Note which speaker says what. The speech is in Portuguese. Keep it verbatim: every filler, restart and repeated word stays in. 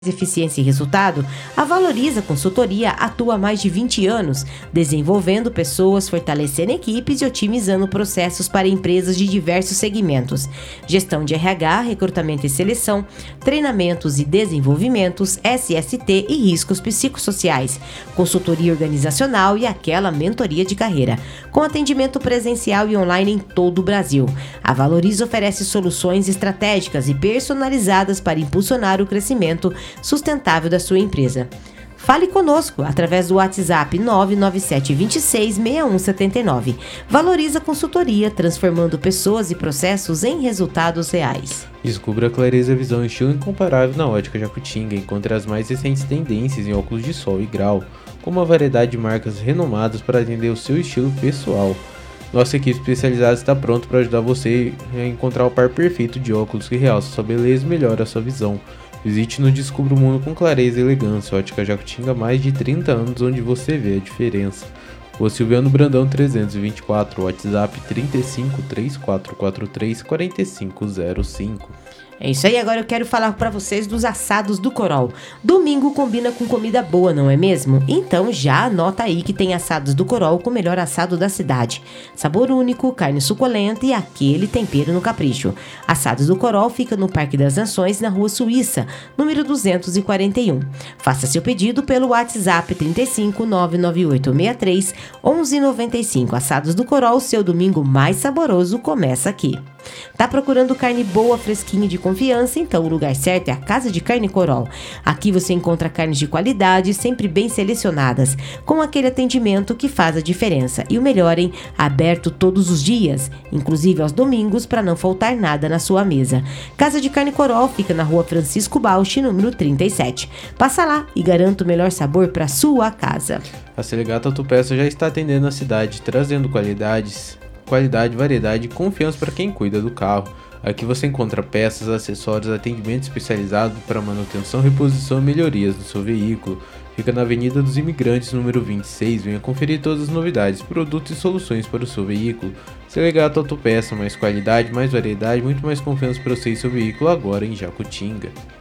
Speaker 1: Eficiência e resultado, a Valoriza Consultoria atua há mais de vinte anos, desenvolvendo pessoas, fortalecendo equipes e otimizando processos para empresas de diversos segmentos. Gestão de R H, recrutamento e seleção, treinamentos e desenvolvimentos, S S T e riscos psicossociais, consultoria organizacional e aquela mentoria de carreira, com atendimento presencial e online em todo o Brasil. A Valoriza oferece soluções estratégicas e personalizadas para impulsionar o crescimento sustentável da sua empresa. Fale conosco através do WhatsApp nove nove sete dois seis, seis um sete nove. Valoriza Consultoria, transformando pessoas e processos em resultados reais.
Speaker 2: Descubra a clareza, visão e estilo incomparável na Ótica Jacutinga. Encontre as mais recentes tendências em óculos de sol e grau, com uma variedade de marcas renomadas para atender o seu estilo pessoal. Nossa equipe especializada está pronta para ajudar você a encontrar o par perfeito de óculos que realça sua beleza e melhora a sua visão. Visite no Descubra o Mundo com clareza e elegância. Ótica Jacutinga há mais de trinta anos, onde você vê a diferença. O Silviano Brandão trezentos e vinte e quatro, WhatsApp trinta e cinco, três quatro quatro três, quatro cinco zero cinco.
Speaker 1: É isso aí, agora eu quero falar para vocês dos assados do Coral. Domingo combina com comida boa, não é mesmo? Então já anota aí que tem assados do Coral com o melhor assado da cidade. Sabor único, carne suculenta e aquele tempero no capricho. Assados do Coral fica no Parque das Nações, na Rua Suíça, número duzentos e quarenta e um. Faça seu pedido pelo WhatsApp trinta e cinco, nove nove oito seis três, onze noventa e cinco. Assados do Coral, seu domingo mais saboroso começa aqui. Tá procurando carne boa, fresquinha e de confiança? Então o lugar certo é a Casa de Carne Coral. Aqui você encontra carnes de qualidade, sempre bem selecionadas, com aquele atendimento que faz a diferença. E o melhor, hein? Aberto todos os dias, inclusive aos domingos, para não faltar nada na sua mesa. Casa de Carne Coral fica na Rua Francisco Bausch, número trinta e sete. Passa lá e garanta o melhor sabor para sua casa.
Speaker 2: A Selegata Autopeças já está atendendo a cidade, trazendo qualidades qualidade, variedade e confiança para quem cuida do carro. Aqui você encontra peças, acessórios, atendimento especializado para manutenção, reposição e melhorias do seu veículo. Fica na Avenida dos Imigrantes, número vinte e seis. Venha conferir todas as novidades, produtos e soluções para o seu veículo. Selegata Autopeça, mais qualidade, mais variedade, muito mais confiança para você e seu veículo agora em Jacutinga.